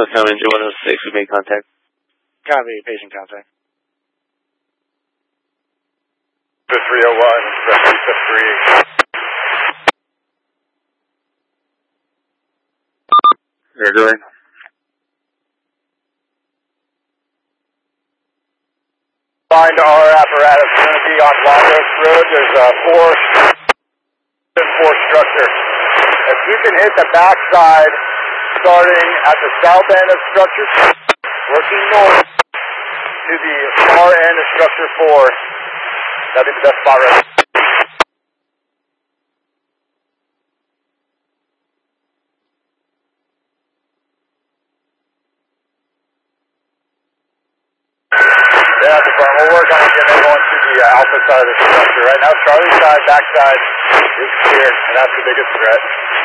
Hotel Engine 106, we made contact. Copy, patient contact. 301, express 353. They're doing. Find our apparatus. We're going to be on Lagos Road. There's four structure. If you can hit the backside, starting at the south end of structure, working north to the far end of structure 4, that'd be the best spot right now. Yeah, we'll work on getting everyone to the alpha side of the structure. Right now, Charlie side, backside is clear, and that's the biggest threat.